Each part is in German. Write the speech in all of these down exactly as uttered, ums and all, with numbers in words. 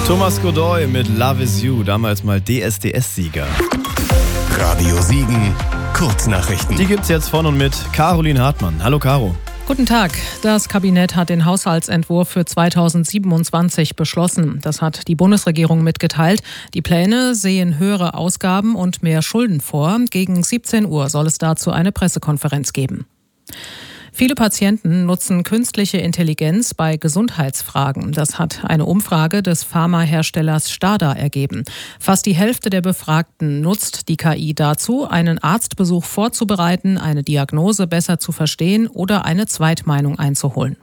Thomas Godoy mit Love Is You, damals mal D S D S-Sieger. Radio Siegen, Kurznachrichten. Die gibt's jetzt von und mit Caroline Hartmann. Hallo Caro. Guten Tag. Das Kabinett hat den Haushaltsentwurf für zweitausendsiebenundzwanzig beschlossen. Das hat die Bundesregierung mitgeteilt. Die Pläne sehen höhere Ausgaben und mehr Schulden vor. Gegen siebzehn Uhr soll es dazu eine Pressekonferenz geben. Viele Patienten nutzen künstliche Intelligenz bei Gesundheitsfragen. Das hat eine Umfrage des Pharmaherstellers Stada ergeben. Fast die Hälfte der Befragten nutzt die K I dazu, einen Arztbesuch vorzubereiten, eine Diagnose besser zu verstehen oder eine Zweitmeinung einzuholen.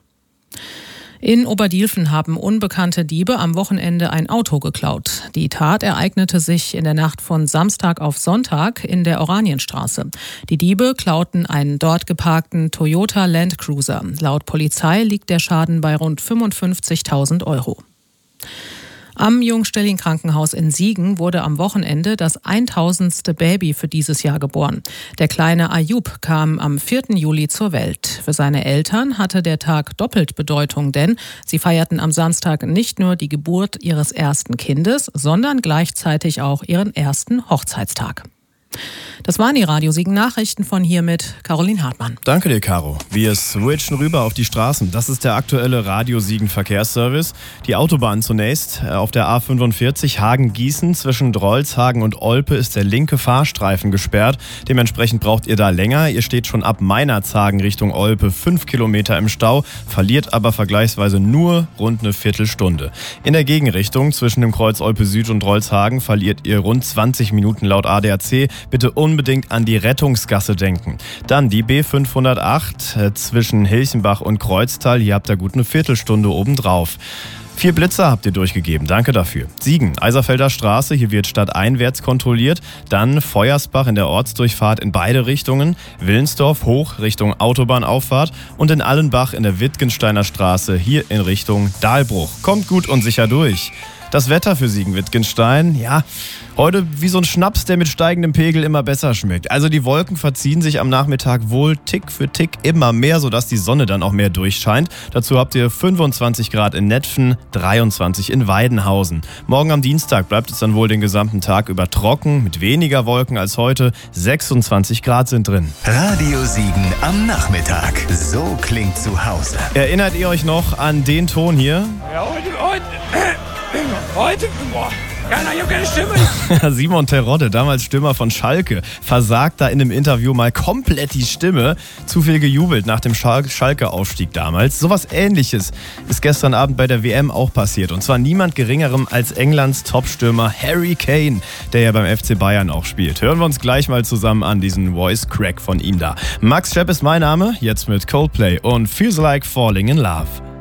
In Oberdielfen haben unbekannte Diebe am Wochenende ein Auto geklaut. Die Tat ereignete sich in der Nacht von Samstag auf Sonntag in der Oranienstraße. Die Diebe klauten einen dort geparkten Toyota Land Cruiser. Laut Polizei liegt der Schaden bei rund fünfundfünfzigtausend Euro. Am Jungstelling-Krankenhaus in Siegen wurde am Wochenende das tausendste Baby für dieses Jahr geboren. Der kleine Ayub kam am vierten Juli zur Welt. Für seine Eltern hatte der Tag doppelt Bedeutung, denn sie feierten am Samstag nicht nur die Geburt ihres ersten Kindes, sondern gleichzeitig auch ihren ersten Hochzeitstag. Das waren die Radio Siegen Nachrichten von hier mit Caroline Hartmann. Danke dir, Caro. Wir switchen rüber auf die Straßen. Das ist der aktuelle Radio Siegen Verkehrsservice. Die Autobahn zunächst. Auf der A fünfundvierzig Hagen-Gießen zwischen Drolshagen und Olpe ist der linke Fahrstreifen gesperrt. Dementsprechend braucht ihr da länger. Ihr steht schon ab Meinerzhagen Richtung Olpe fünf Kilometer im Stau, verliert aber vergleichsweise nur rund eine Viertelstunde. In der Gegenrichtung zwischen dem Kreuz Olpe Süd und Drolshagen verliert ihr rund zwanzig Minuten laut A D A C. Bitte unbedingt an die Rettungsgasse denken. Dann die B fünfhundertacht äh, zwischen Hilchenbach und Kreuztal. Hier habt ihr gut eine Viertelstunde obendrauf. Vier Blitzer habt ihr durchgegeben. Danke dafür. Siegen, Eiserfelder Straße. Hier wird stadteinwärts kontrolliert. Dann Feuersbach in der Ortsdurchfahrt in beide Richtungen. Willensdorf hoch Richtung Autobahnauffahrt. Und in Allenbach in der Wittgensteiner Straße hier in Richtung Dahlbruch. Kommt gut und sicher durch. Das Wetter für Siegen-Wittgenstein, ja, heute wie so ein Schnaps, der mit steigendem Pegel immer besser schmeckt. Also die Wolken verziehen sich am Nachmittag wohl Tick für Tick immer mehr, sodass die Sonne dann auch mehr durchscheint. Dazu habt ihr fünfundzwanzig Grad in Netphen, dreiundzwanzig in Weidenhausen. Morgen am Dienstag bleibt es dann wohl den gesamten Tag über trocken, mit weniger Wolken als heute. sechsundzwanzig Grad sind drin. Radio Siegen am Nachmittag. So klingt zu Hause. Erinnert ihr euch noch an den Ton hier? Ja, heute, heute. Heute? Boah, keiner, ich hab keine Stimme. Simon Terodde, damals Stürmer von Schalke, versagt da in einem Interview mal komplett die Stimme. Zu viel gejubelt nach dem Schal- Schalke-Aufstieg damals. Sowas Ähnliches ist gestern Abend bei der W M auch passiert. Und zwar niemand Geringerem als Englands Topstürmer Harry Kane, der ja beim F C Bayern auch spielt. Hören wir uns gleich mal zusammen an, diesen Voice-Crack von ihm da. Max Schepp ist mein Name, jetzt mit Coldplay und Feels Like Falling in Love.